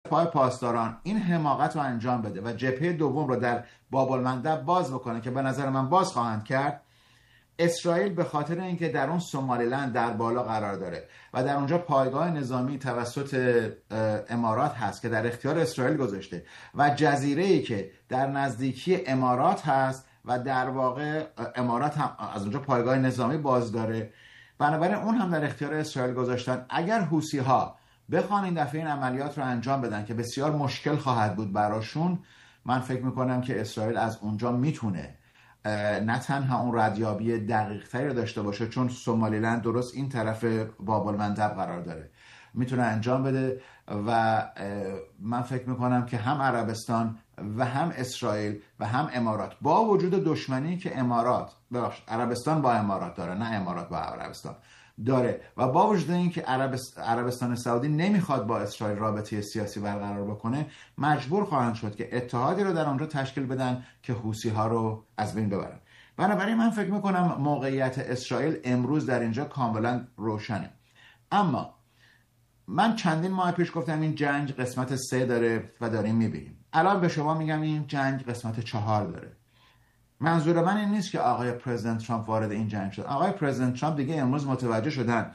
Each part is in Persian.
سپاه پاسداران این حماقت رو انجام بده و جبهه دوم رو در باب المندب باز بکنه که به نظر من باز خواهند کرد، اسرائیل به خاطر اینکه در اون سومالیلند در بالا قرار داره و در اونجا پایگاه نظامی توسط امارات هست که در اختیار اسرائیل گذاشته و جزیره‌ای که در نزدیکی امارات هست و در واقع امارات هم از اونجا پایگاه نظامی باز داره، بنابراین اون هم در اختیار اسرائیل گذاشتن. اگر حوثی ها بخوان این دفعه این عملیات رو انجام بدن که بسیار مشکل خواهد بود براشون، من فکر میکنم که اسرائیل از اونجا میتونه نه تنها اون ردیابی دقیق تری رو داشته باشه، چون سومالیلند درست این طرف باب المندب قرار داره، میتونه انجام بده و من فکر میکنم که هم عربستان و هم اسرائیل و هم امارات با وجود دشمنی که عربستان با امارات داره، نه امارات با عربستان داره، و با وجود اینکه عربستان سعودی نمیخواد با اسرائیل رابطه سیاسی برقرار بکنه، مجبور خواهند شد که اتحادی رو در اونجا تشکیل بدن که حوثی ها رو از بین ببرن. بنابراین من فکر میکنم موقعیت اسرائیل امروز در اینجا کاملا روشنه. اما من چندین ماه پیش گفتم این جنگ قسمت 3 داره و داریم میبینیم. الان به شما میگم این جنگ قسمت 4 داره. منظور من این نیست که آقای پرزیدنت ترامپ وارد این جنگ شد. آقای پرزیدنت ترامپ دیگه امروز متوجه شدن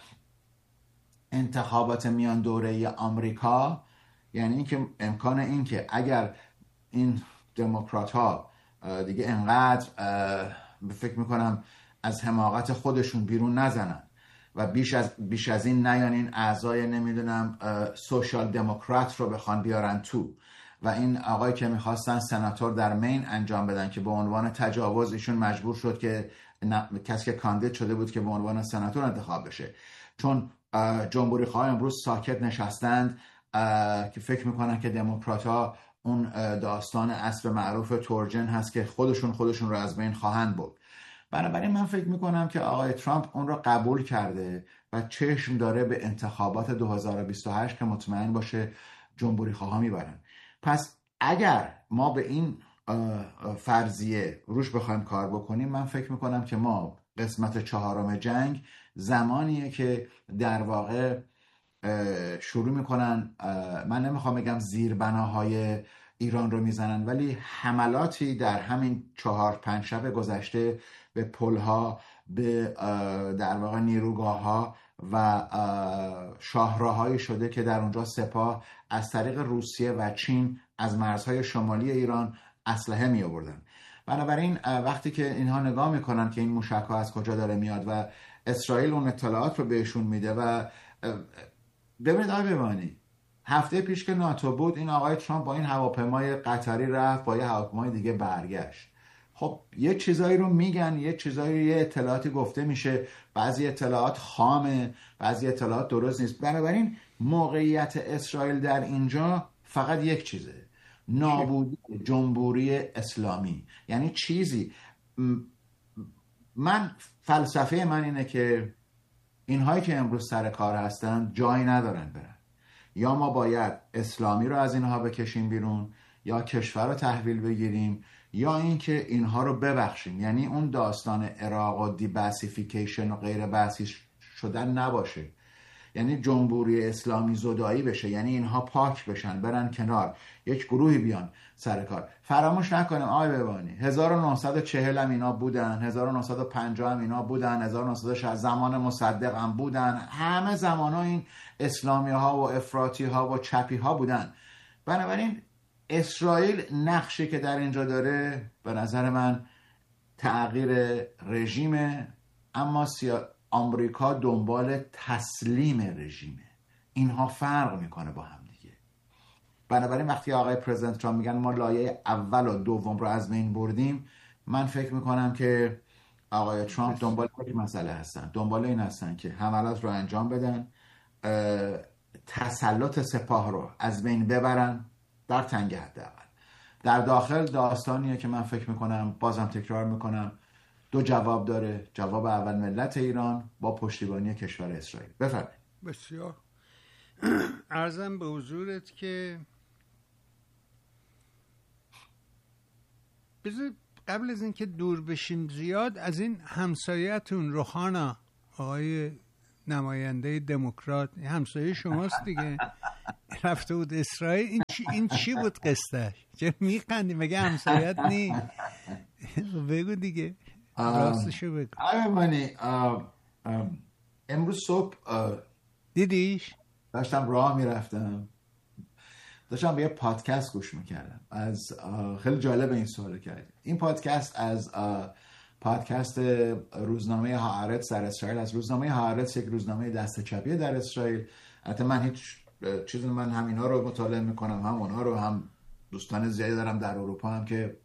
انتخابات میان دوره آمریکا، یعنی اینکه امکان این که اگر این دموکرات ها دیگه انقدر فکر میکنم از حماقت خودشون بیرون نزنن و بیش از این نیان این اعضای نمیدونم سوشال دموکرات رو بخوان بیارن تو و این آقای که میخواستن سناتور در مین انجام بدن که به عنوان تجاوز ایشون مجبور شد که کسی که کاندید شده بود که به عنوان سناتور انتخاب بشه، چون جمهوری خواه امروز ساکت نشستند که فکر میکنن که دموکرات ها اون داستان اسب معروف تورجن هست که خودشون رو از بین خواهند برد. بنابراین من فکر میکنم که آقای ترامپ اون رو قبول کرده و چشم داره به انتخابات 2028 که مطمئن باشه جمهوری خواها میبرن. پس اگر ما به این فرضیه روش بخوایم کار بکنیم، من فکر میکنم که ما قسمت 4 جنگ زمانیه که در واقع شروع میکنن، من نمیخوام بگم زیربناهای ایران رو میزنن، ولی حملاتی در همین 4-5 شب گذشته به پلها، به در واقع نیروگاه ها و شاهراهایی شده که در اونجا سپاه از طریق روسیه و چین از مرزهای شمالی ایران اسلحه می آوردن. بنابراین وقتی که اینها نگاه میکنن که این موشک‌ها از کجا داره میاد و اسرائیل اون اطلاعات رو بهشون میده و ببینید آقای ببانی، هفته پیش که ناتو بود این آقای ترامپ با این هواپیمای قطری رفت، با یه هواپیمای دیگه برگشت. خب یه چیزایی رو میگن، یه اطلاعاتی گفته میشه، بعضی اطلاعات خامه، بعضی اطلاعات درست نیست. بنابراین موقعیت اسرائیل در اینجا فقط یک چیزه، نابودی جمهوری اسلامی. یعنی چیزی فلسفه من اینه که اینهایی که امروز سر کار هستن جایی ندارن برن. یا ما باید اسلامی رو از اینها بکشیم بیرون، یا کشور رو تحویل بگیریم، یا اینکه اینها رو ببخشیم. یعنی اون داستان عراق و دیباسیفیکیشن و غیر بحثی شدن نباشه، یعنی جمهوری اسلامی زدایی بشه، یعنی اینها پاک بشن، برن کنار، یک گروهی بیان سر کار. فراموش نکنیم آقای ببانی 1940 هم اینا بودن، 1950 هم اینا بودن، 1960 زمان مصدق هم بودن، همه زمان ها این اسلامی ها و افراطی ها و چپی ها بودن. بنابراین اسرائیل نقشی که در اینجا داره به نظر من تغییر رژیمه، اما آمریکا دنبال تسلیم رژیمه. اینها فرق میکنه با هم دیگه. بنابراین وقتی آقای پرزیدنت ترامپ میگن ما لایه اول و دوم رو از بین بردیم، من فکر میکنم که آقای ترامپ دنبال یک مسئله هستن، دنبال این هستن که حملات رو انجام بدن، تسلط سپاه رو از بین ببرن در تنگ حداقل. در داخل داستانیه که من فکر میکنم، بازم تکرار میکنم، دو جواب داره. جواب اول ملت ایران با پشتیبانی کشور اسرائیل. بفرمایید. بسیار عرضم به حضورت که بذار قبل از اینکه دور بشیم زیاد از این همسایه‌تون روحانا آقای نماینده دموکرات همسایه شماست دیگه، رفته بود اسرائیل. این چی بود قصهش؟ چرا میخندی؟ مگه همسایت نی؟ بگو دیگه، راستشو بگو. امروز صبح دیدیش؟ داشتم راه میرفتم، داشتم به یه پادکست گوش میکردم خیلی جالب این سوالو کردیم. این پادکست از پادکست روزنامه هآرتس در اسرائیل، از روزنامه هآرتس، یک روزنامه دست چپی در اسرائیل. البته من هیچ چیزی، من هم اینا رو مطالعه میکنم، هم اونها رو، هم دوستان زیادی دارم در اروپا هم که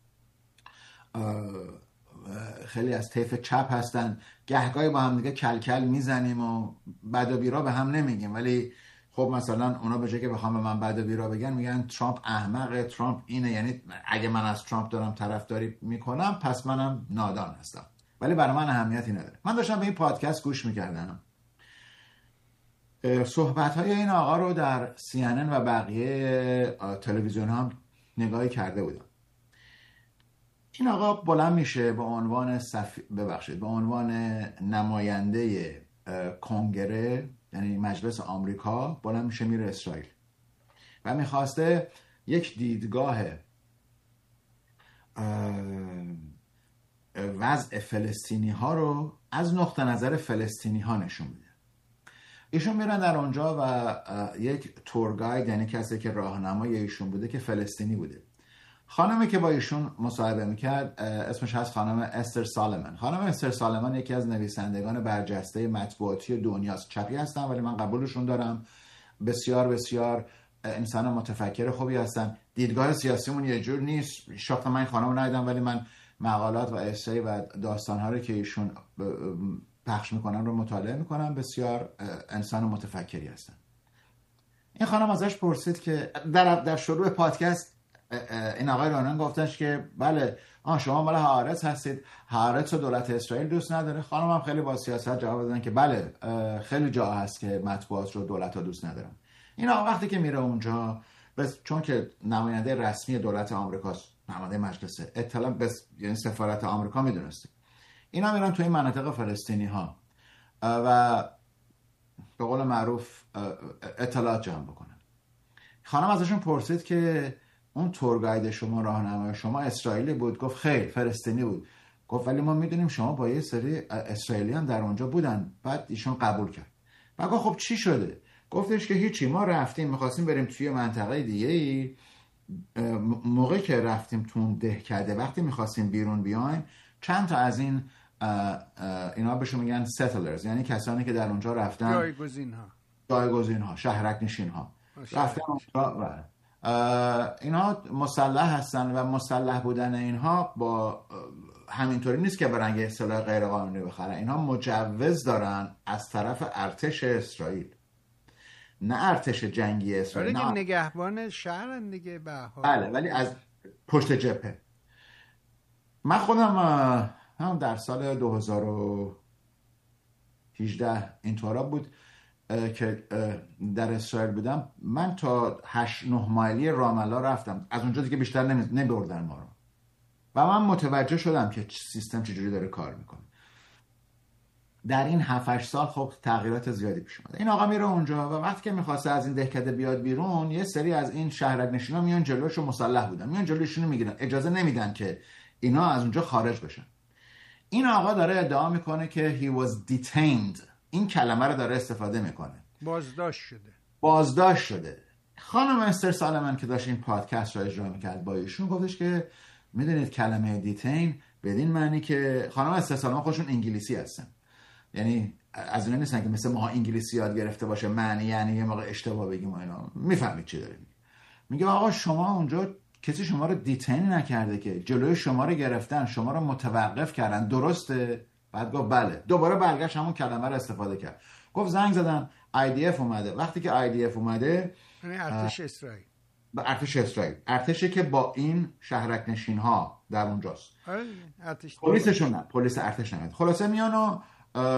خیلی از طیف چپ هستن. گهگاهی با هم دیگه کلکل میزنیم و بد و بیرا به هم نمیگیم، ولی خب مثلا اونا به جای که بخوام به من بد و بیرا بگن، میگن ترامپ احمقه، ترامپ اینه. یعنی اگه من از ترامپ دارم طرفداری میکنم پس منم نادان هستم، ولی برای من اهمیتی نداره. من داشتم به این پادکست گوش میکردم، صحبت‌های این آقا رو در CNN و بقیه تلویزیون هم نگاهی کرده بودم. این آقا بلند میشه به عنوان به عنوان نماینده کنگره، یعنی مجلس آمریکا، بلند میشه میره اسرائیل و میخواسته یک دیدگاه وضع فلسطینی ها رو از نقطه نظر فلسطینی ها نشون میده. ایشون میرن در اونجا و یک تور گاید، یعنی کسی که راهنمای ایشون بوده که فلسطینی بوده، خانمی که با ایشون مصاحبه میکرد اسمش هست خانم استر سالمن. خانم استر سالمن یکی از نویسندگان برجسته مطبوعاتی دنیاست. چپی هستن ولی من قبولشون دارم، بسیار بسیار انسان متفکر خوبی هستن. دیدگاه سیاسیمون یه جور نیست، شاخت من این خانم رو ندیدم، ولی من مقالات و اسای و داستانها رو که ایشون پخش میکنن رو مطالعه میکنم. بسیار انسان متفکری هستن. این خانم ازش پرسید که در شروع پادکست این آقای رانان گفتش که بله شما مال هآرتس هستید، هآرتس و دولت اسرائیل دوست نداره. خانم هم خیلی با سیاست جواب دادن که بله خیلی جا هست که مطبوعات رو دولت ها دوست ندارن. این آقا وقتی که میره اونجا، بس چون که نماینده رسمی دولت آمریکاست، نماینده مجلس اطلاع بس، یعنی سفارت آمریکا میدونسته، اینا میرن تو این مناطق فلسطینی ها و به قول معروف اطلاعات جمع بکنن. خانم ازشون پرسید که اون تور گاید شما، راهنمای شما اسرائیلی بود؟ گفت خیر، فلسطینی بود. گفت ولی ما میدونیم شما با یه سری اسرائیلیان در اونجا بودن. بعد ایشون قبول کرد. بعد گفت خب چی شده؟ گفتش که هیچی، ما رفتیم میخواستیم بریم توی منطقه دیگه ای، موقعی که رفتیم تو اون دهکده، وقتی میخواستیم بیرون بیایم، چند تا از این اینا بهشون میگن settlers، یعنی کسانی که در اونجا رفتن، جایگزین ها، شهرک نشین ها، رفتن اونجا اینها مسلح هستن و مسلح بودن اینها با همینطوری نیست که برن یه سلاح غیر قانونی بخرن. اینها مجوز دارن از طرف ارتش اسرائیل، نه ارتش جنگی اسرائیل، نه نگهبان شهرن دیگه. بله، ولی از پشت جبهه. من خودم هم در سال 2018 اینطورا بود که در اسرائیل بودم، من تا 8-9 مایلی رام الله رفتم، از اونجا دیگه بیشتر نبردن ما رو و من متوجه شدم که سیستم چجوری داره کار میکنه. در این 7-8 سال خب تغییرات زیادی پیش اومده. این آقا میره اونجا و وقتی که میخواسته از این دهکده بیاد بیرون، یه سری از این شهرک نشینا میان جلوش و مسلح بودن، میان جلوشونو میگیرن، اجازه نمیدن که اینا از اونجا خارج بشن. این آقا داره ادعا میکنه که he was detained، این کلمه رو داره استفاده میکنه، بازداشت شده. خانم استر سالمن که داشت این پادکست رو اجرا میکرد با ایشون، گفتش که میدونید کلمه دیتین بدین معنی که خانم استر سالمن خودشون انگلیسی هستن، یعنی از اینا نیستن که مثل ما انگلیسی یاد گرفته باشه معنی یعنی یه موقع اشتباه بگیم و اینا، میفهمید چی داره میگه. آقا شما اونجا کسی شما رو دیتین نکرده که، جلوی شما رو گرفتن، شما رو متوقف کردن، درسته؟ بعد گفت بله. دوباره برگشت همون کلمه رو استفاده کرد، گفت زنگ زدن IDF اومده. وقتی که IDF اومده، یعنی ارتش اسرائیل، ارتش اسرائیل، ارتشی که با این شهرک نشین ها در اونجاست، پلیسشون نه، پلیس ارتش نمیاد. خلاصه میان و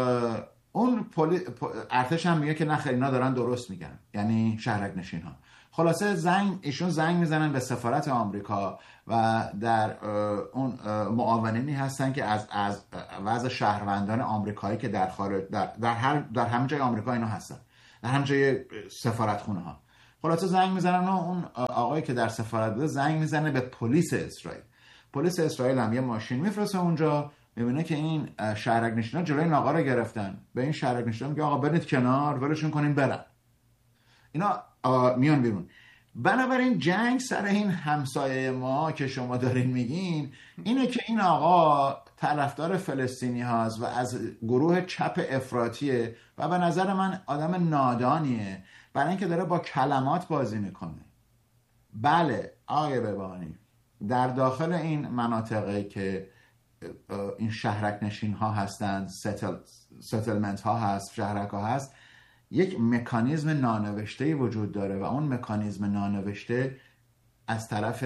اون ارتش هم میگه که نه خیر اینا دارن درست میگن، یعنی شهرک نشین ها. خلاصه ایشون زنگ میزنن به سفارت آمریکا و در اون معاونینی هستن که از وضع شهروندان آمریکایی که در خارج در همه جای آمریکا اینا هستن، در همه جای سفارتخونه ها. خلاصه زنگ میزنن و اون آقایی که در سفارت بوده زنگ میزنه به پلیس اسرائیل. پلیس اسرائیل هم یه ماشین میفرسته اونجا، میبینه که این شهرک نشینا جلوی این آقا رو گرفتن. به این شهرک نشینا میگه آقا برید کنار، ولشون کنین برن. اینا میان بیرون. بنابراین جنگ سر این همسایه ما که شما دارین میگین اینه که این آقا طرفدار فلسطینی هاست و از گروه چپ افراطیه و به نظر من آدم نادانیه، برای اینکه داره با کلمات بازی میکنه. بله آقای ربانی، در داخل این مناطقی که این شهرک نشین ها هستند، ستلمنت ها هست، شهرک ها هست، یک مکانیزم نانوشته وجود داره و اون مکانیزم نانوشته از طرف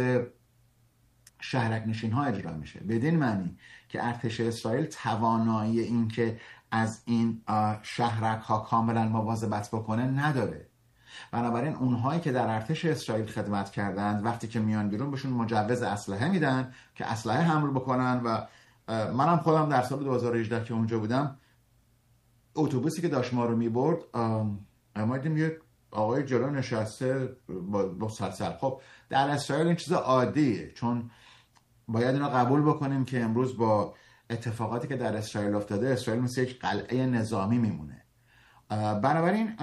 شهرک نشین ها اجرا میشه، بدین معنی که ارتش اسرائیل توانایی این که از این شهرک ها کاملا مواظبت بکنه نداره. بنابراین اونهایی که در ارتش اسرائیل خدمت کردند وقتی که میان بیرون بهشون مجوز اسلحه میدن که اسلحه حمل بکنن. و منم خودم در سال 2018 که اونجا بودم، اتوبوسی که داشت ما رو میبرد، ما دیدیم یک آقای جلو نشسته با سرسر. خب در اسرائیل این چیز عادیه، چون باید اینو قبول بکنیم که امروز با اتفاقاتی که در اسرائیل افتاده، اسرائیل مثل یک قلعه نظامی میمونه. بنابراین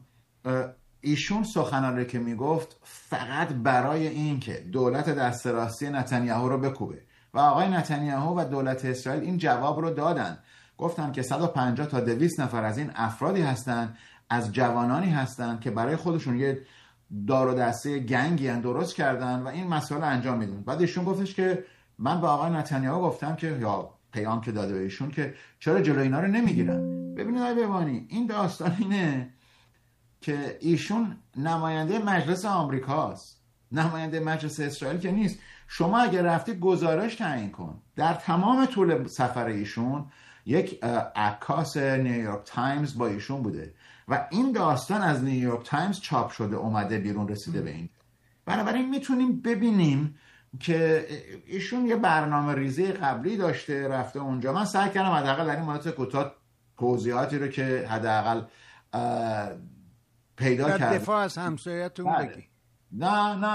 ایشون سخنانی که میگفت فقط برای این که دولت دست راستی نتانیاهو رو بکوبه و آقای نتانیاهو و دولت اسرائیل این جواب رو دادن، گفتن که 150 تا 200 نفر از این افرادی هستن، از جوانانی هستن که برای خودشون یه دار و دسته گنگی درست کردن و این مسئله انجام میدن. بعد ایشون گفتش که من به آقای نتانیاهو گفتم که یا پیام که داده به ایشون که چرا جلوی اینا رو نمیگیرن. ببینید آقای ببانی، این داستان اینه که ایشون نماینده مجلس آمریکاست، نماینده مجلس اسرائیل که نیست. شما اگر رفتی گزارش تعیین کن. در تمام طول سفر ایشون یک عکاس نیویورک تایمز با ایشون بوده و این داستان از نیویورک تایمز چاپ شده، اومده بیرون، رسیده به این. بنابراین میتونیم ببینیم که ایشون یه برنامه ریزی قبلی داشته، رفته اونجا. من سعی کردم حداقل در این مدت کوتاه توضیحاتی رو که حداقل پیدا کردم. دفاع از همسایه‌تون بگی. نه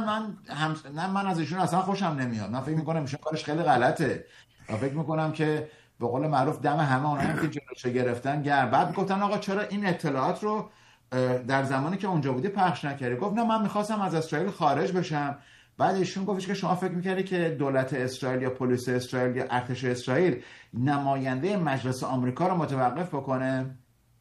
من از ایشون اصلا خوشم نمیاد. من فکر میکنم ایشون کارش خیلی غلطه و فکر میکنم که به قول معروف دم همه اونایی که جلوشو گرفتن گرم. بعد گفتن آقا چرا این اطلاعات رو در زمانی که اونجا بودی پخش نکردی؟ گفت نه من میخواستم از اسرائیل خارج بشم. بعد ایشون گفتش که شما فکر میکردی که دولت اسرائیل یا پلیس اسرائیل یا ارتش اسرائیل نماینده مجلس آمریکا رو متوقف بکنه؟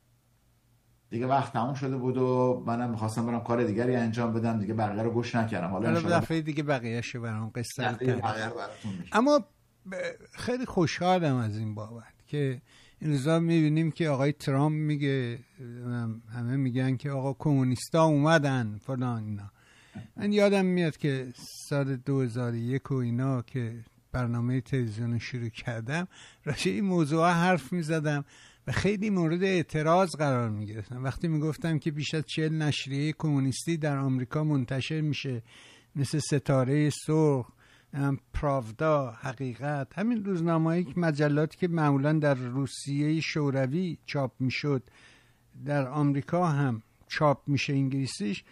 دیگه وقت تموم شده بود و منم میخواستم برم کار دیگری انجام بدم، دیگه بقیه رو گوش نکردم. حالا دفعه دیگه بقیه‌شو برام قصه رو اما خیلی خوشحالم از این بابت که این روزا میبینیم که آقای ترامپ میگه، همه میگن که آقا کمونیستا اومدن فلان اینا. من یادم میاد که سال 2001 و اینا که برنامه تلویزیون شروع کردم راجع این موضوع حرف میزدم و خیلی مورد اعتراض قرار میگرفتم وقتی میگفتم که بیش از 40 نشریه کمونیستی در آمریکا منتشر میشه، مثل ستاره سرخ، پراودا، حقیقت، همین روزنامه‌ای که مجلاتی که معمولا در روسیه شوروی چاپ میشد در آمریکا هم چاپ میشه انگلیسیش.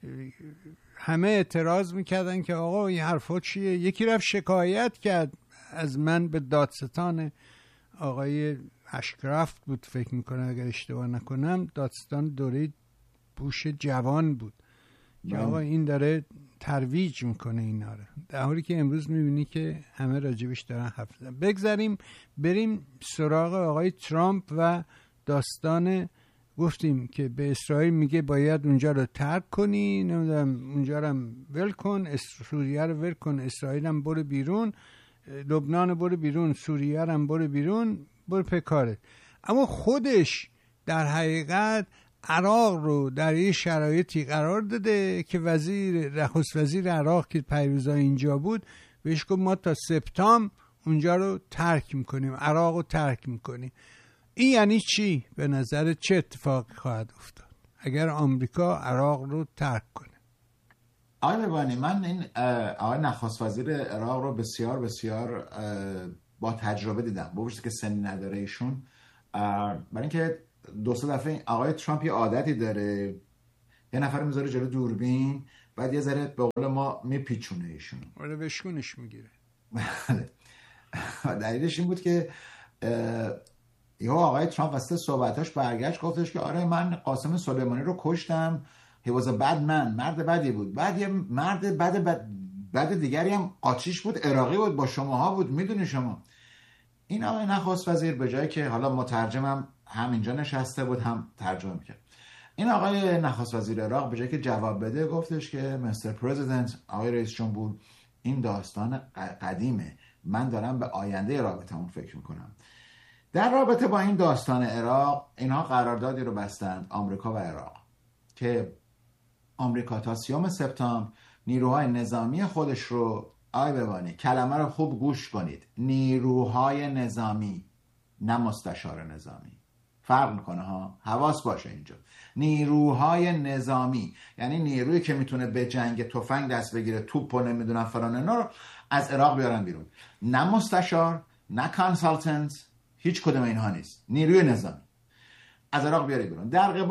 همه اعتراض میکردن که آقا این حرفا چیه؟ یکی رفت شکایت کرد از من به دادستان، آقای اشکرافت بود فکر میکنم اگر اشتباه نکنم، دادستان دوره بوش جوان بود که آقا این داره ترویج میکنه اینا رو، در حالی که امروز میبینی که همه راجبش دارن حرف میزنن. بگذاریم بریم سراغ آقای ترامپ و داستان. گفتیم که به اسرائیل میگه باید اونجا رو ترک کنی، نمیدونم اونجا رو ول کن، سوریه رو ول کن، اسرائیل هم برو بیرون، لبنان برو بیرون، سوریه هم برو بیرون، برو پکارت. اما خودش در حقیقت عراق رو در یه شرایطی قرار داده که نخست وزیر عراق که پیروزا اینجا بود بهش گفت ما تا سپتامبر اونجا رو ترک میکنیم، عراق رو ترک میکنیم. این یعنی چی؟ به نظر چه اتفاقی خواهد افتاد اگر آمریکا عراق رو ترک کنه؟ آقای ببانی، من این آقای نخست وزیر عراق رو بسیار بسیار با تجربه دیدم، با وجودی که سنی نداره ایشون. برای اینکه دو سه دفعه آقای ترامپ یه عادتی داره، یه نفر میذاره جلو دوربین، بعد یه ذره به قول ما میپیچونه ایشون، آره بشکونش میگیره. دلیلش این بود که یه آقای ترامپ وسط صحبتاش برگشت گفتش که آره من قاسم سلیمانی رو کشتم، he was a bad man، مرد بدی بود. بعد یه مرد بد دیگری هم قاچیش بود، عراقی بود، با شماها بود، میدونی شما. این آقای نخست وزیر به جایی که حالا مترجمم هم اینجا نشسته بود هم ترجمه میکرد، این آقای نخست وزیر عراق به جایی که جواب بده گفتش که مستر پرزیدنت، آقای رئیس جمهور، این داستان قدیمه، من دارم به آینده رابطمون فکر میکنم. در رابطه با این داستان عراق، اینها قراردادی رو بستند، آمریکا و عراق، که آمریکا تا 30 سپتامبر نیروهای نظامی خودش رو، آی ببانی کلمه رو خوب گوش کنید، نیروهای نظامی، نه مستشار نظامی، فرق میکنه ها، حواس باشه اینجا. نیروهای نظامی یعنی نیرویی که میتونه به جنگ تفنگ دست بگیره، توپ و نمیدونم فلان، اینا رو از عراق بیارن بیرون، نه مستشار، نه کانسالتنت، هیچ کدوم اینها نیست، نیروی نظامی از عراق بیاره بیرون.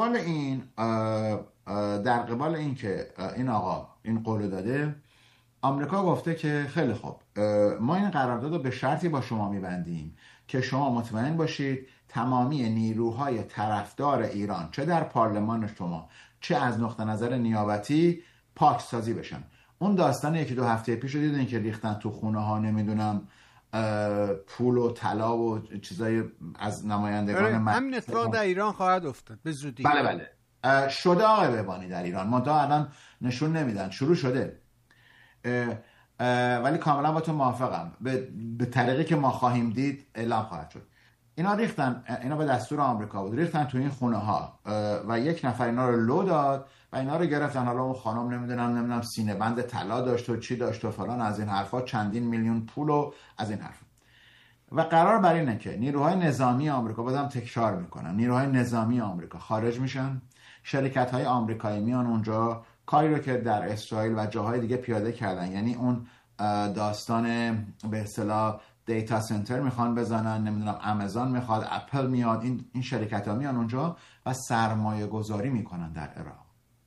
در قبال این که این آقا این قول داده، آمریکا گفته که خیلی خوب، ما این قرارداد رو به شرطی با شما میبندیم که شما مطمئن باشید تمامی نیروهای طرفدار ایران، چه در پارلمان شما چه از نقطه نظر نیابتی، پاکسازی بشن. اون داستان 1-2 هفته پیش رو دیدین که ریختن تو خونه ها، نمیدونم پول و طلا و چیزای از نمایندگان همین اتفاق در ایران خواهد افتاد به زودی. بله شده آقای بهبانی در ایران، منتها الان نشون نمیدن، شروع شده. ولی کاملا با تو موافقم، به طریقی که ما خواهیم دید اعلام خواهد شد. اینا ریختن، اینا به دستور آمریکا بود، ریختن تو این خونه ها و یک نفر اینا رو لو داد و اینا رو گرفتن. حالا اون خانم نمیدونم سینه بند طلا داشت و چی داشت و فلان، از این حرفا، چندین میلیون پول و از این حرفا. و قرار بر اینه که نیروهای نظامی آمریکا، بازم تکرار میکنم، نیروهای نظامی آمریکا خارج میشن، شرکت های آمریکایی میان اونجا، کاری رو که در اسرائیل و جاهای دیگه پیاده کردن، یعنی اون داستان به اصطلاح دیتا سنتر میخوان بزنن، نمیدونم آمازون میخواد، اپل میاد، این شرکت ها میان اونجا و سرمایه گذاری میکنن در عراق.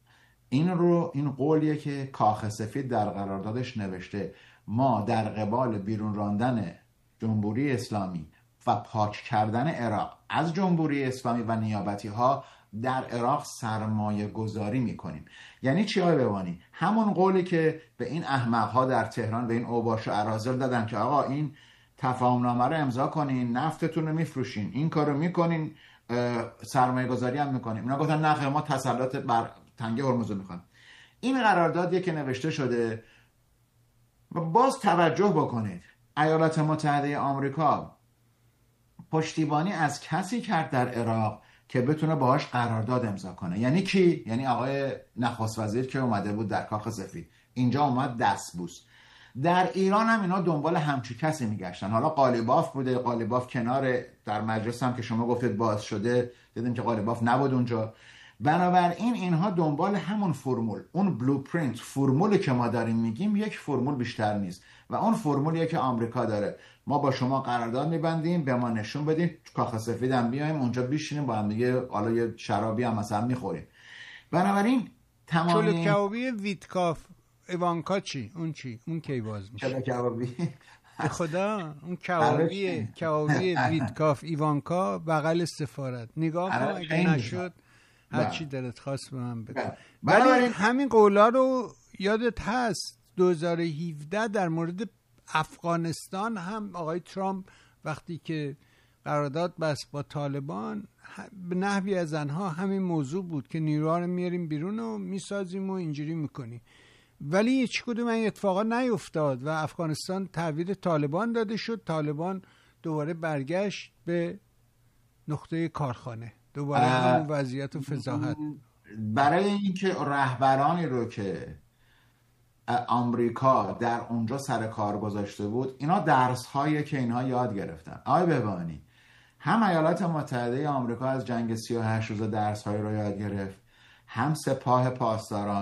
این قولیه که کاخ سفید در قراردادش نوشته، ما در قبال بیرون راندن جمهوری اسلامی و پاک کردن عراق از جمهوری اسلامی و نیابتی ها در عراق سرمایه گذاری میکنیم. یعنی چی آقای بهبانی؟ همون قولی که به این احمق ها در تهران، به این اوباش و اراذل دادن که آقا این تفاهمنامه رو امضا کنین، نفتتون رو میفروشین، این کار رو میکنین، سرمایه گذاری هم میکنین. اونا گفتن نه خیر، ما تسلط بر تنگه هرمز رو میخوایم. این قراردادیه که نوشته شده. و باز توجه بکنید، ایالات متحده آمریکا پشتیبانی از کسی کرد در عراق که بتونه باهاش قرارداد امضا کنه. یعنی کی؟ یعنی آقای نخست وزیر که اومده بود در کاخ سفید، اینجا اومد دستبوس. در ایران هم اینا دنبال همچی کسی میگشتن. حالا قالیباف بوده، قالیباف کنار در مجلس هم که شما گفتید باز شده، دیدیم که قالیباف نبود اونجا. بنابراین اینها دنبال همون فرمول، اون بلوپرینت، فرمولی که ما داریم میگیم یک فرمول بیشتر نیست و اون فرمولیه که آمریکا داره. ما با شما قرارداد میبندیم، به ما نشون بدین، کاخ سفید هم بیایم اونجا بشینیم با هم دیگه، حالا یه شرابی هم مثلا میخوریم. بنابراین تمام چلو کبابی ویتکاف ایوانکا چی؟ اون کی باز میشه؟ چلو کبابی خدا، اون کبابی ویتکاف ایوانکا بغل سفارت، نگاه کن اگه نشد هر چی دلت خواست به من بگو. ولی همین قولا رو یادت هست 2017 در مورد افغانستان هم آقای ترامپ وقتی که قرارداد بست با طالبان، به نحوی از آنها همین موضوع بود که نیروها رو میاریم بیرون و میسازیم و اینجوری میکنیم، ولی هیچ کدوم این اتفاقا نیفتاد و افغانستان تحویل طالبان داده شد. طالبان دوباره برگشت به نقطه کارخانه، دوباره همون وضعیت و فضاحت. برای اینکه رهبرانی رو که آمریکا در اونجا سر کار گذاشته بود، اینا درس هایی که اینها یاد گرفتن. آقای بهبانی، هم ایالات متحده آمریکا از جنگ 38 روز درس هایی رو یاد گرفت، هم سپاه پاسداران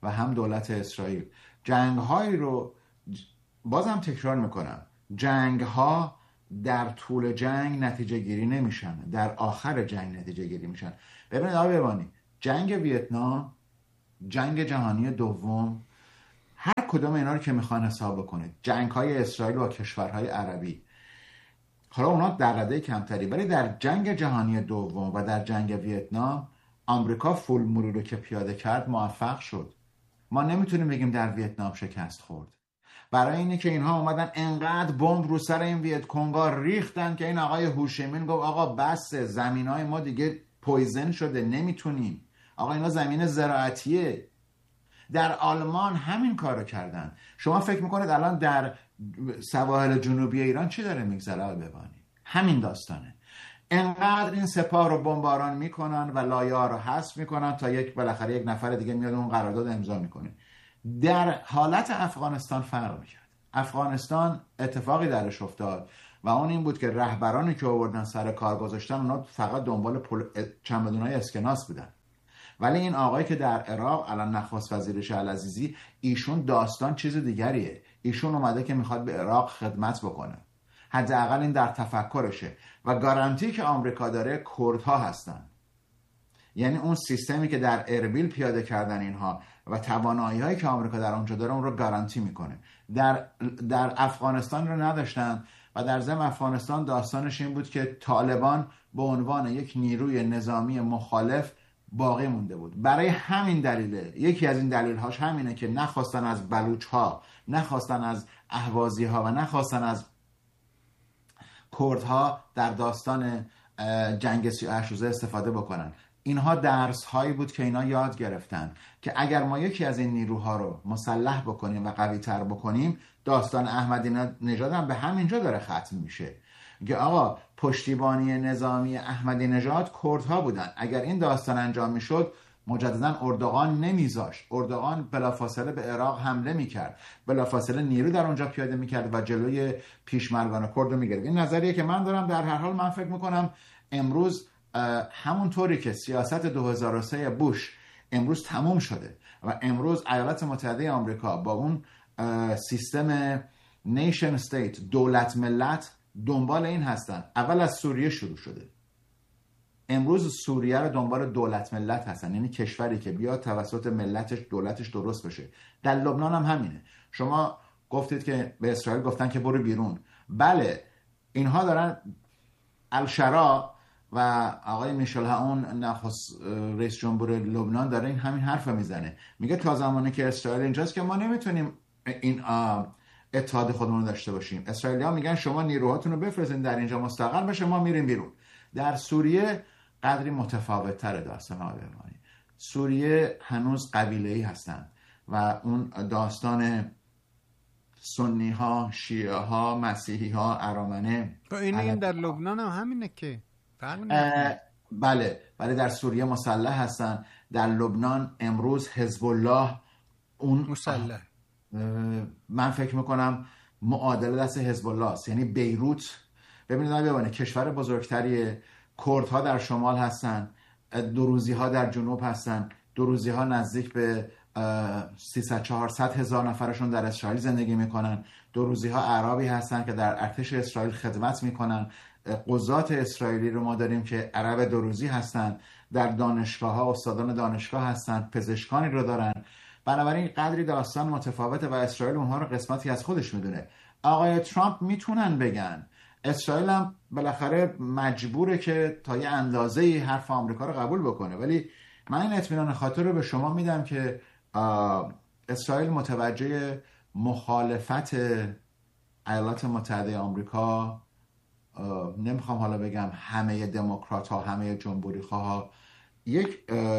و هم دولت اسرائیل جنگ هایی رو، بازم تکرار میکنم، جنگ ها در طول جنگ نتیجه گیری نمیشن، در آخر جنگ نتیجه گیری میشن. ببینید آقای ببانی، جنگ ویتنام، جنگ جهانی دوم، هر کدوم اینا رو که میخوان حساب بکنید، جنگ های اسرائیل با کشورهای عربی، حالا اونا در رده کمتری، ولی در جنگ جهانی دوم و در جنگ ویتنام آمریکا فول موری رو که پیاده کرد موفق شد. ما نمیتونیم بگیم در ویتنام شکست خورد، برای اینه که اینها اومدن انقدر بمب رو سر این ویت کنگا ریختن که این آقای هوشیمین گفت آقا بس، زمینای ما دیگه پویزن شده، نمیتونیم. آقا اینا زمین زراعتیه. در آلمان همین کارو کردن. شما فکر میکنید الان در سواحل جنوبی ایران چی داره میگذره؟ ببانی همین داستانه. انقدر این سپاه رو بمباران میکنن و لایه ها رو حذف میکنن تا بالاخره یک نفر دیگه میاد اون قرارداد امضا میکنه. در حالت افغانستان فرق میکرد. افغانستان اتفاقی درش افتاد و اون این بود که رهبرانی که آوردن سر کار گذاشتن اونا فقط دنبال چمدونای اسکناس بودن. ولی این آقایی که در عراق الان نخست وزیرش العزیزی، ایشون داستان چیز دیگریه. ایشون اومده که میخواد به عراق خدمت بکنه، حداقل این در تفکرشه. و گارانتی که آمریکا داره کردها هستن، یعنی اون سیستمی که در اربیل پیاده کردن اینها و توانایی هایی که آمریکا در اونجا داره اون رو گارانتی میکنه. در افغانستان رو نداشتن و در ضمن افغانستان داستانش این بود که طالبان به عنوان یک نیروی نظامی مخالف باقی مونده بود. برای همین دلیله، یکی از این دلیل هاش همینه که نخواستن از بلوچ ها، نخواستن از اهوازی ها و نخواستن از کردها در داستان جنگ 38 روزه استفاده بکنن. اینها درس هایی بود که اینا یاد گرفتن که اگر ما یکی از این نیروها رو مسلح بکنیم و قوی تر بکنیم، داستان احمدی نژاد هم به همینجا داره ختم میشه. که آقا پشتیبانی نظامی احمدی نژاد کردها بودن. اگر این داستان انجام میشد مجددا اردوغان نمیذاشت، اردوغان بلافاصله به عراق حمله میکرد، بلافاصله نیرو در اونجا پیاده میکرد و جلوی پیشمرگان کرد رو میگرفت. این نظریه که من دارم. در هر حال من فکر میکنم امروز همونطوری که سیاست 2003 بوش امروز تموم شده و امروز ایالات متحده آمریکا با اون سیستم نیشن استیت، دولت ملت، دنبال این هستن. اول از سوریه شروع شده، امروز سوریه رو دنبال دولت ملت هستن، یعنی کشوری که بیاد توسط ملتش دولتش درست بشه. در لبنان هم همینه. شما گفتید که به اسرائیل گفتن که برو بیرون. بله، اینها دارن. الشرا و آقای میشل هاون نخست رئیس جمهور لبنان داره این همین حرف میزنه، میگه تا زمانی که اسرائیل اینجاست که ما نمیتونیم این اتحاد خودمون رو داشته باشیم. اسرائیلی‌ها میگن شما نیروهاتون رو بفرستین در اینجا مستقر بشه، ما میریم بیرون. در سوریه قدری متفاوت تره داستان آلمانی. سوریه هنوز قبیله‌ای هستن و اون داستان سنی ها، شیعه ها، مسیحی ها، ارامنه. این در لبنان هم همینه که بله در سوریه مسلح هستن. در لبنان امروز حزب الله اون مسلح، من فکر میکنم معادل دست حزب الله است. یعنی بیروت، ببینید ببینید کشور بزرگتریه. کردها در شمال هستن، دروزی ها در جنوب هستن. دروزی ها نزدیک به 300-400 هزار نفرشون در اسرائیل زندگی میکنن. دروزی ها اعرابی هستن که در ارتش اسرائیل خدمت میکنن. قضات اسرائیلی رو ما داریم که عرب دروزی هستن. در دانشگاه ها استادان دانشگاه هستن، پزشکانی رو دارن. بنابراین قدری داستان متفاوته و اسرائیل اونها رو قسمتی از خودش میدونه. آقای ترامپ میتونن بگن، اسرائیل هم بالاخره مجبوره که تا یه اندازه‌ای حرف آمریکا رو قبول بکنه، ولی من این اطمینان خاطر رو به شما میدم که اسرائیل متوجه مخالفت ایالات متحده آمریکا، نمیخوام حالا بگم همه دموکرات ها، همه جمهوری خواه، یک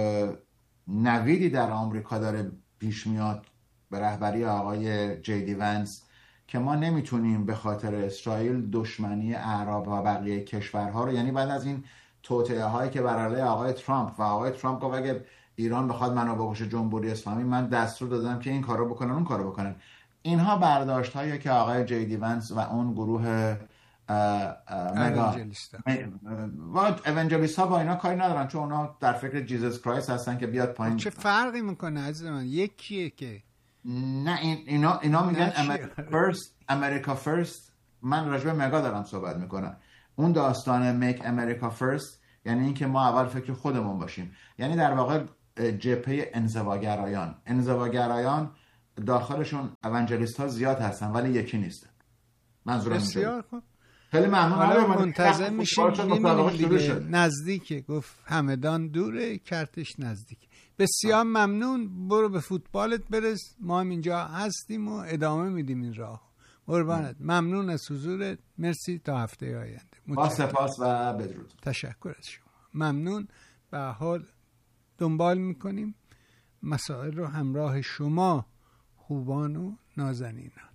نویدی در آمریکا داره پیش میاد به رهبری آقای جی دی ونس که ما نمیتونیم به خاطر اسرائیل دشمنی اعراب و بقیه کشورها رو، یعنی بعد از این توطئه هایی که بر علیه آقای ترامپ و آقای ترامپ گفت اگه ایران بخواد منو بکشه جمهوری اسلامی، من دستور دادم که این کارو بکنن اون کارو بکنن. اینها برداشت هایی که آقای جی دی ونس و اون گروه اونجلیست ها با اینا کاری ندارن، چون اونا در فکر جیزس کرایست هستن که بیاد پایین. چه فرقی میکنه عزیز من؟ یکیه که نه اینا میگن امریکا فرست. من راجع به مگا دارم صحبت میکنم. اون داستان میک امریکا فرست یعنی اینکه ما اول فکر خودمون باشیم، یعنی در واقع جبهه انزواگرایان داخلشون اونجلیست ها زیاد هستن ولی یکی نیستن. منظورم بسیار خوب، خیلی ممنون. حالا منتظر میشیم میبینیم دیگه. نزدیکه، گفت همدان دوره، کرتش نزدیک. بسیار ممنون. برو به فوتبالت برس، ما هم اینجا هستیم و ادامه میدیم این راه. قربانت، ممنون از حضورت. مرسی، تا هفته آینده. با سپاس و بدرود. تشکر از شما. ممنون. به حال دنبال میکنیم مسائل رو همراه شما خوبان و نازنینان.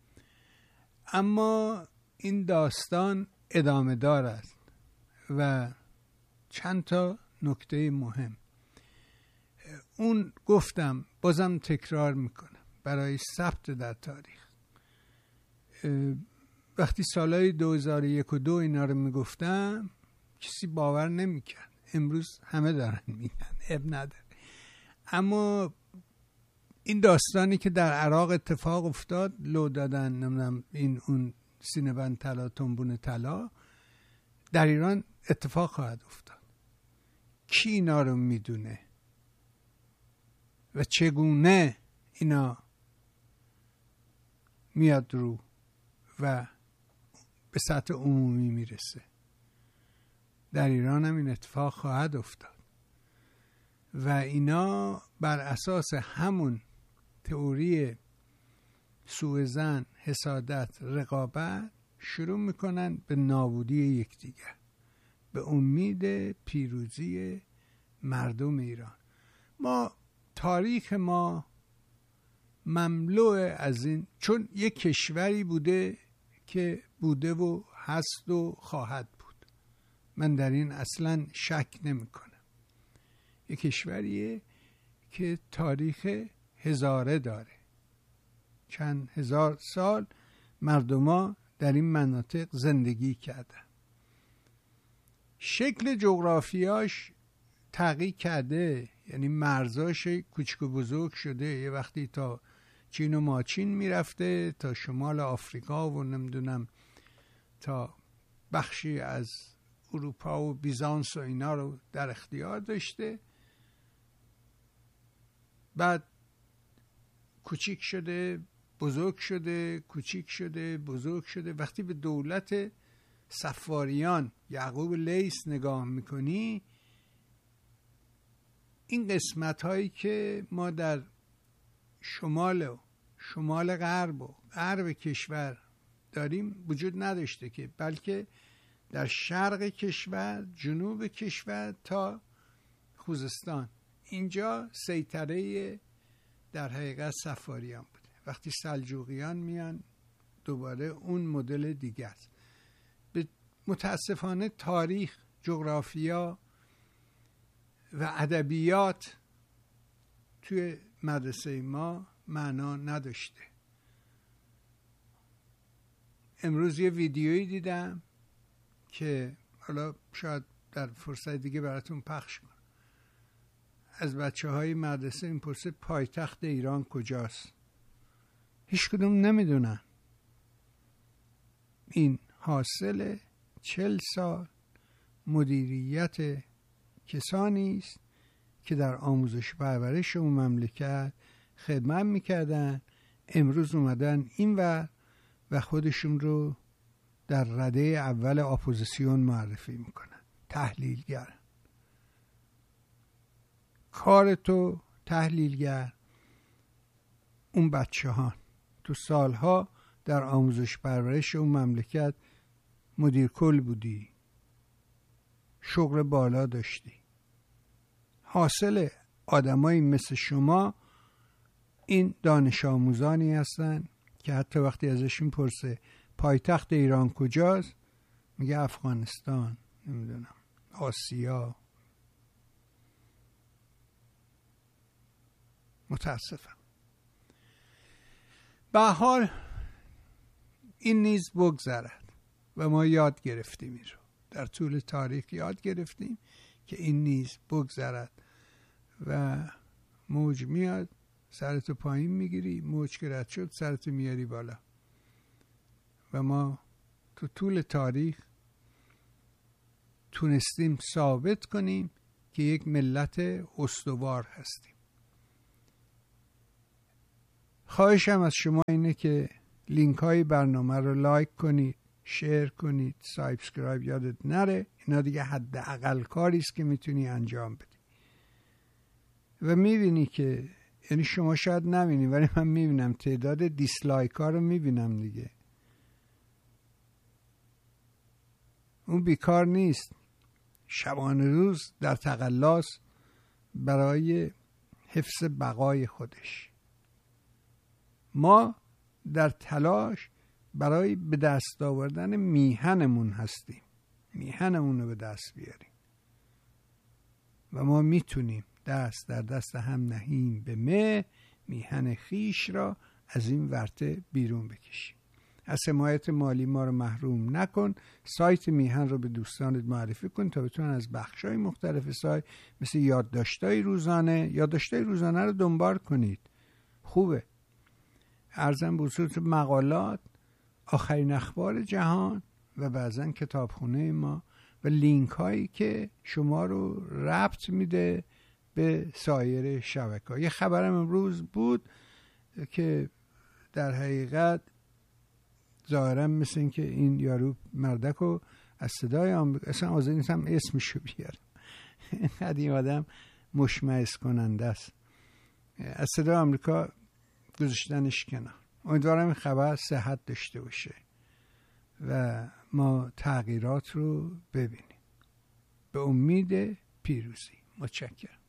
اما این داستان ادامه دار است و چند تا نکته مهم. اون گفتم، بازم تکرار میکنم برای ثبت در تاریخ. وقتی سالهای 2001 و 2002 اینا رو میگفتم کسی باور نمیکرد. امروز همه دارن میگن، اب نداره. اما این داستانی که در عراق اتفاق افتاد، لو دادن نمیدونم این اون سینه بند طلا، تنبون طلا، در ایران اتفاق خواهد افتاد. کی اینا رو میدونه و چگونه اینا میاد رو و به سطح عمومی میرسه؟ در ایران هم این اتفاق خواهد افتاد و اینا بر اساس همون تئوری سوءظن، حسادت، رقابت شروع میکنن به نابودی یکدیگر به امید پیروزی مردم ایران. تاریخ ما مملوء از این، چون یک کشوری بوده که بوده و هست و خواهد بود. من در این اصلا شک نمی کنم. یک کشوریه که تاریخ هزاره داره. چند هزار سال مردما در این مناطق زندگی کردن. شکل جغرافیاش تغییر کرده، یعنی مرزاش کوچک و بزرگ شده. یه وقتی تا چین و ماچین میرفته، تا شمال آفریقا و نمیدونم تا بخشی از اروپا و بیزانس و اینا رو در اختیار داشته. بعد کوچیک شده، بزرگ شده، کوچیک شده، بزرگ شده. وقتی به دولت صفاریان یعقوب لیث نگاه میکنی، این قسمت هایی که ما در شمال غرب و غرب کشور داریم وجود نداشته که، بلکه در شرق کشور، جنوب کشور تا خوزستان، اینجا سیطره در حقیقت صفاریان بوده. وقتی سلجوقیان میان دوباره اون مدل دیگه است. متاسفانه تاریخ، جغرافیا و ادبیات توی مدرسه ما معنا نداشته. امروز یه ویدیویی دیدم که حالا شاید در فرصت دیگه براتون پخش کنم. از بچه های مدرسه این پرسه پایتخت ایران کجاست؟ هیچ کدوم نمیدونن. این حاصل 40 سال مدیریت کسانی است که در آموزش پرورش اون مملکت خدمت میکردن. امروز اومدن این و خودشون رو در رده اول اپوزیسیون معرفی میکنن. تحلیلگر، کار تو تحلیلگر، اون بچه ها تو سالها در آموزش پرورش اون مملکت مدیر کل بودی، شغل بالا داشتی. حاصل آدمایی مثل شما این دانش آموزانی هستن که حتی وقتی ازشون پرسه پایتخت ایران کجاست، میگه افغانستان، نمیدونم آسیا. متاسفم. به حال این نیز بگذرد. و ما یاد گرفتیم این رو در طول تاریخ، یاد گرفتیم که این نیز بگذرد و موج میاد سرتو پایین میگیری، موج که رد شد سرتو میاری بالا. و ما تو طول تاریخ تونستیم ثابت کنیم که یک ملت استوار هستیم. خواهشم از شما اینه که لینک های برنامه رو لایک کنید، شیر کنید، سابسکرایب یادت نره. اینا دیگه حداقل کاری است که میتونی انجام بدی. و میبینی که یعنی شما شاید نبینی ولی من میبینم تعداد دیسلایک ها رو میبینم دیگه. اون بیکار نیست، شبانه روز در تقلاص برای حفظ بقای خودش. ما در تلاش برای به دست آوردن میهنمون هستیم، میهنمون رو به دست بیاریم و ما میتونیم دست در دست هم نهیم به میهن خیش را از این ورطه بیرون بکشیم. از حمایت مالی ما رو محروم نکن. سایت میهن رو به دوستانت معرفی کن تا بتونن از بخش‌های مختلف سایت مثل یادداشت‌های روزانه رو دنبال کنید. خوبه. ارزم به صورت مقالات، آخرین اخبار جهان و بعضن کتابخونه ما و لینک هایی که شما رو ربط میده به سایر شبکه‌ها. یه خبرم امروز بود که در حقیقت ظاهرا مثل این که این یارو مردک رو از صدای آمریکا، اصلا حاضر نیستم اسمشو بیارم، اینقدر این آدم مشمئز کننده است، از صدای آمریکا گذاشتنش کنار. امیدوارم این خبر صحت داشته باشه و ما تغییرات رو ببینیم. به امید پیروزی. متشکرم.